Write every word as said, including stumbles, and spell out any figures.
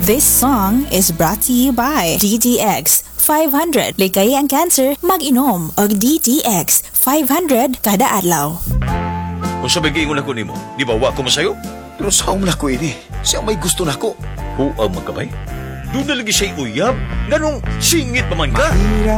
This song is brought to you by D T X five hundred. Likay ang cancer, mag-inom og D T X five hundred kada adlaw. Kung sabi giingon ako nimo, di ba wa ko masayo? Pero sa umla ko ini, siya may gusto na ko. Huwag magkabay. Doon na lagi siya'y uyab. Ganong singit pa man ka.